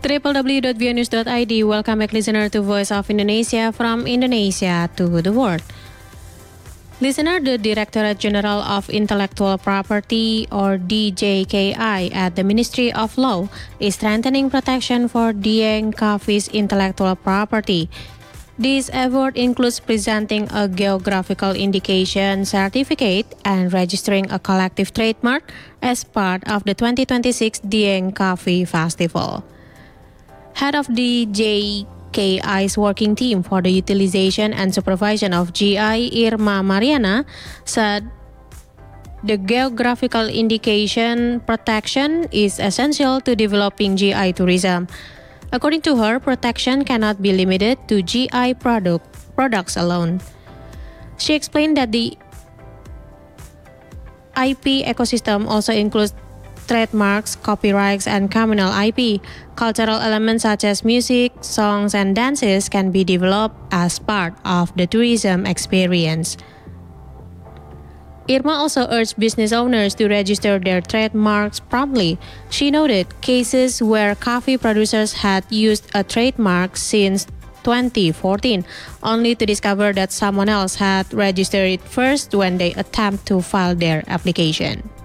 www.vnews.id. Welcome back, listener, to Voice of Indonesia, from Indonesia to the world. Listener, the Directorate General of Intellectual Property, or DJKI, at the Ministry of Law is strengthening protection for Dieng Coffee's intellectual property. This effort includes presenting a geographical indication certificate and registering a collective trademark as part of the 2026 Dieng Coffee Festival. Head of the JKI's working team for the utilization and supervision of GI, Irma Mariana, said the geographical indication protection is essential to developing GI tourism. According to her, protection cannot be limited to GI products alone. She explained that the IP ecosystem also includes trademarks, copyrights, and communal IP. Cultural elements such as music, songs, and dances can be developed as part of the tourism experience. Irma also urged business owners to register their trademarks promptly. She noted cases where coffee producers had used a trademark since 2014, only to discover that someone else had registered it first when they attempt to file their application.